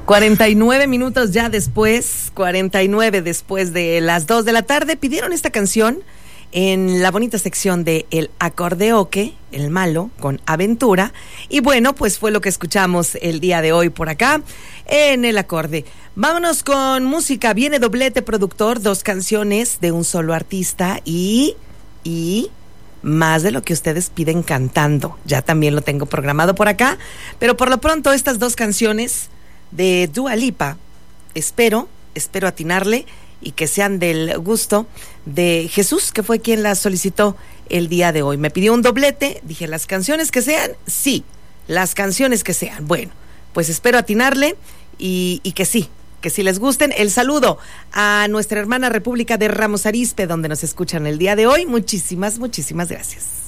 49 minutos ya después, 49 después de las 2 de la tarde, pidieron esta canción en la bonita sección de El Acordeoque, el malo, con Aventura. Y bueno, pues fue lo que escuchamos el día de hoy por acá en El Acorde. Vámonos con música. Viene doblete productor, 2 canciones de un solo artista y más de lo que ustedes piden cantando. Ya también lo tengo programado por acá. Pero por lo pronto estas 2 canciones de Dua Lipa, espero atinarle y que sean del gusto de Jesús, que fue quien las solicitó el día de hoy. Me pidió un doblete, dije, las canciones que sean, sí, las canciones que sean. Bueno, pues espero atinarle y que sí les gusten. El saludo a nuestra hermana República de Ramos Arizpe, donde nos escuchan el día de hoy. Muchísimas gracias.